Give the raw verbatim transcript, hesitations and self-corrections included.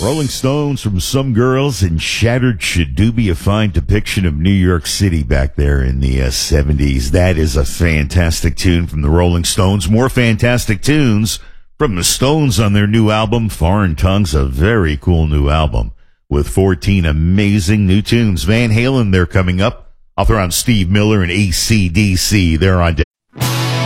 Rolling Stones from Some Girls and Shattered Should Do Be a fine depiction of New York City back there in the uh, seventies. That is a fantastic tune from the Rolling Stones. More fantastic tunes from the Stones on their new album, Foreign Tongues, a very cool new album with fourteen amazing new tunes. Van Halen, they're coming up. I'll throw on Steve Miller and A C D C. They're on